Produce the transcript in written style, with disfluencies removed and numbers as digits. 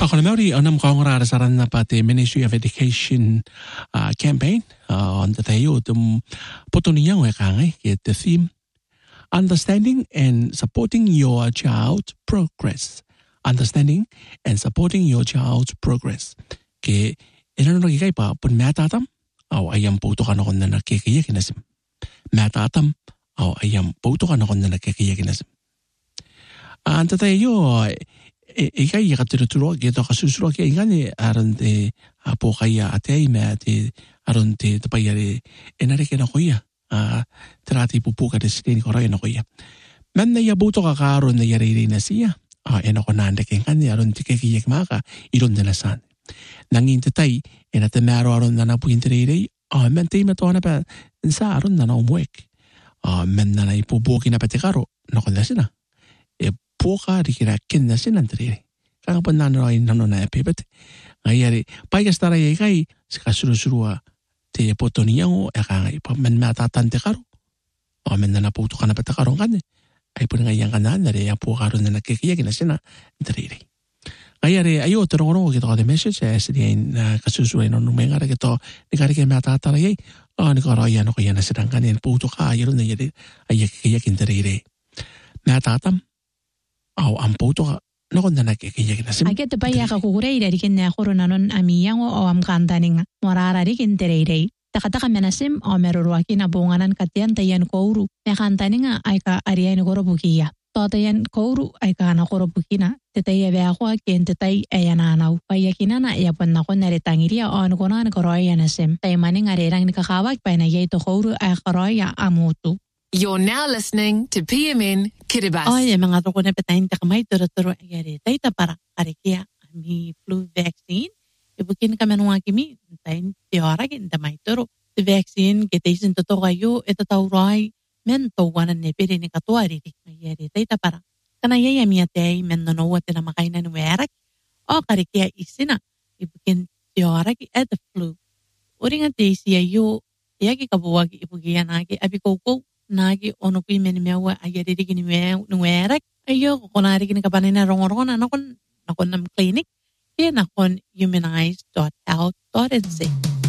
Ako na Maori anam kongara saran na pati Ministry of Education campaign on the tayo tum potoniang wekangay the theme understanding and supporting your child's progress. Understanding and supporting your child's progress. Ke inano nagigay pa pun matatam aw ayam puto ka na kon na nakikiyak inasim. Matatam aw ayam puto ka na kon na nakikiyak inasim. Anta tayo ikay yakatiro gitu kasusuro kaya ingani aron te apo kaya atay me ate aron te tapayari enare kena kuya terati pupu ka desini koray na kuya man na yabuto ka karon na yariri na siya eno ko nanda kengani aron te kikiyak maka iron na nasan nangin tatay enate maro aron na napuintiriri man te mato na pa sa aron na umwek man na ipubuki na patikaro na kon na sina poka dikira kinna sinandrere. Kang pananoy nano na epibet. Ngayari, pagkastara kay sikasuru-surua te potoniang o akangay paman matatante karo. O men na naputo ka na patakarong kan. Ay po ngayang kanan na rin po karon na nakikiyag na sinandrere. Ngayari, ayo tarong kita ka message SDN na kasusuray no numengara kito nikari kay matataray nikarayan ako yan na sinang kanin puto ka ayron na yari ay kiyagin darere. Matatam aw amputo ka nakon na nakikiyak na sim. Agad pa ya kakukuray dari kin na kuro nanon amiyang o am kantaning morarari kin tererey. Takataka menasim o merurwaki na bunganan katian tayan kouru. Na kantaning ay ka ariyan koro bukiya. Totayan kouru ay ka na koro bukina. Tetay yabe ako akin tetay ayananaw. Payakina na yapon na ko naritangiriya o ano ko na koroya na sim. Tay maning arirang nikakawag pa na yay to kouru ay koroya amutu. You're now listening to PMN Kiribati. Ay, mga to ko na patayin ta kamay turo-turo ayari. Tay ta para arikia mi flu vaccine. Ibukin kami nung akimi tayin tiara kin tamay turo. The vaccine kitaisin to kayo ito tawray men to wanan ne pere ni katuari dik ayari. Tay ta para kana yaya mi atay men no wat na makainan werak. O karikia isina ibukin tiara ki at the flu. Uring atay siya yo yaki kabuwag ibugiyan agi abikoko nagi ono pi men mewa ayari digini nuerak ayo konari gini kapanin na rongoron nakon nam clinic nakon humanize.health.nz